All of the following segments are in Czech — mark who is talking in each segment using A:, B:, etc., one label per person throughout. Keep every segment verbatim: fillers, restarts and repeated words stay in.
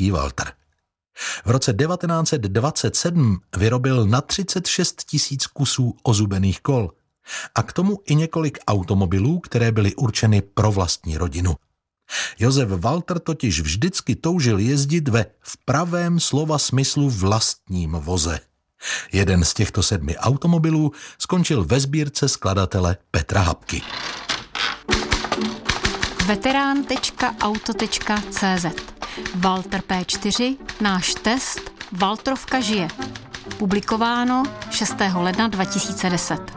A: německý Walter. V roce devatenáct set dvacet sedm vyrobil na třicet šest tisíc kusů ozubených kol a k tomu i několik automobilů, které byly určeny pro vlastní rodinu. Josef Walter totiž vždycky toužil jezdit ve v pravém slova smyslu vlastním voze. Jeden z těchto sedmi automobilů skončil ve sbírce skladatele Petra Hapky.
B: veterán tečka auto tečka cé zet Walter P čtyři, náš test, Waltrovka žije. Publikováno šestého ledna dva tisíce deset.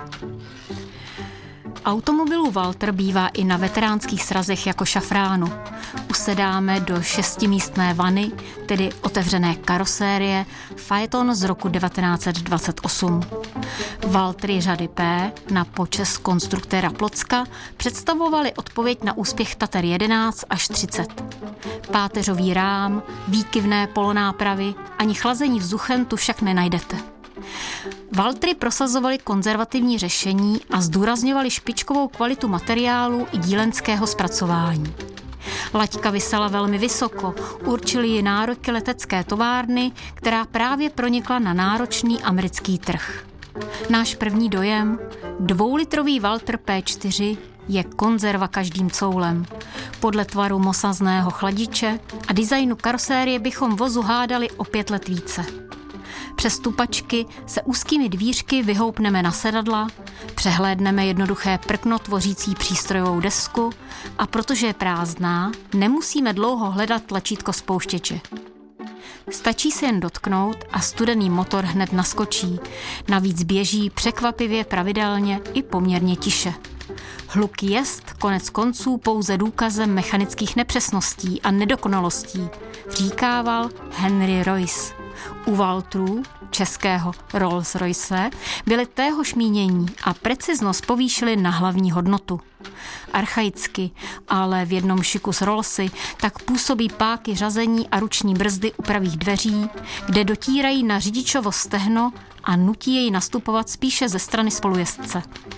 B: Automobilů Walter bývá i na veteránských srazech jako šafránu. Usedáme do šestimístné vany, tedy otevřené karosérie, Phaeton z roku devatenáct set dvacet osm. Waltery řady P na počest konstruktéra Plocka představovaly odpověď na úspěch Tater jedenáct až třicet. Páteřový rám, výkyvné polonápravy ani chlazení vzduchem tu však nenajdete. Waltery prosazovaly konzervativní řešení a zdůrazňovaly špičkovou kvalitu materiálu i dílenského zpracování. Laťka visela velmi vysoko, určily ji nároky letecké továrny, která právě pronikla na náročný americký trh. Náš první dojem, dvoulitrový Walter P čtyři je konzerva každým coulem. Podle tvaru mosazného chladiče a designu karosérie bychom vozu hádali o pět let více. Přes stupačky se úzkými dvířky vyhoupneme na sedadla, přehlédneme jednoduché prkno tvořící přístrojovou desku a protože je prázdná, nemusíme dlouho hledat tlačítko spouštěče. Stačí se jen dotknout a studený motor hned naskočí. Navíc běží překvapivě pravidelně i poměrně tiše. Hluk jest konec konců pouze důkazem mechanických nepřesností a nedokonalostí, říkával Henry Royce. U Walterů, českého Rolls-Royce, byly téhož mínění a preciznost povýšily na hlavní hodnotu. Archaicky, ale v jednom šiku s Rollsy, tak působí páky řazení a ruční brzdy u pravých dveří, kde dotírají na řidičovo stehno a nutí jej nastupovat spíše ze strany spolujezdce.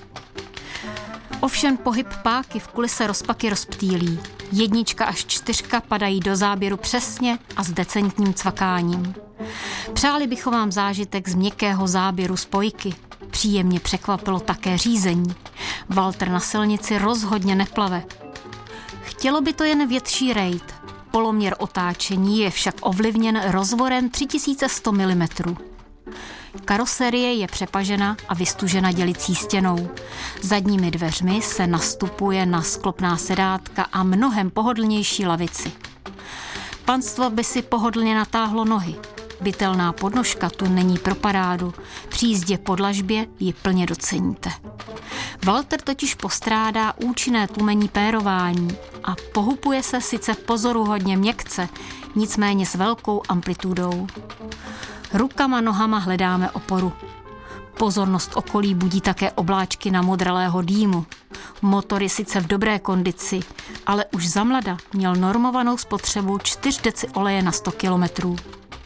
B: Ovšem pohyb páky v kulise rozpaky rozptýlí. Jednička až čtyřka padají do záběru přesně a s decentním cvakáním. Přáli bychom vám zážitek z měkkého záběru spojky. Příjemně překvapilo také řízení. Walter na silnici rozhodně neplave. Chtělo by to jen větší rejt. Poloměr otáčení je však ovlivněn rozvorem tři tisíce sto milimetrů. Karoserie je přepažena a vystužena dělicí stěnou. Zadními dveřmi se nastupuje na sklopná sedátka a mnohem pohodlnější lavici. Panstvo by si pohodlně natáhlo nohy. Bytelná podnožka tu není pro parádu. Při jízdě po dlažbě ji plně doceníte. Walter totiž postrádá účinné tlumení pérování a pohupuje se sice pozoruhodně měkce, nicméně s velkou amplitudou. Rukama, nohama hledáme oporu. Pozornost okolí budí také obláčky namodralého dýmu. Motor je sice v dobré kondici, ale už zamlada měl normovanou spotřebu čtyři deci oleje na sto kilometrů.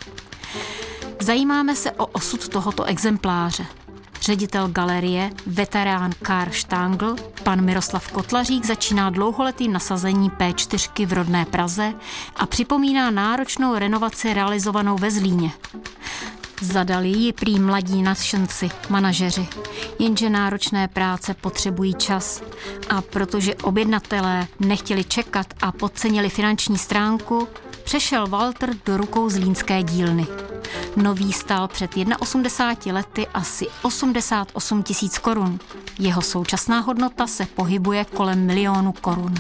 B: Zajímáme se o osud tohoto exempláře. Ředitel galerie, veterán Karl Stangl, pan Miroslav Kotlařík, začíná dlouholetým nasazením P čtyři v rodné Praze a připomíná náročnou renovaci realizovanou ve Zlíně. Zadali ji prý mladí nadšenci, manažeři, jenže náročné práce potřebují čas a protože objednatelé nechtěli čekat a podcenili finanční stránku, přešel Walter do rukou zlínské dílny. Nový stál před osmdesáti jedněmi lety asi osmdesát osm tisíc korun. Jeho současná hodnota se pohybuje kolem milionu korun.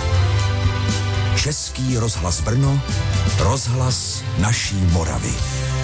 C: Český rozhlas Brno, rozhlas naší Moravy.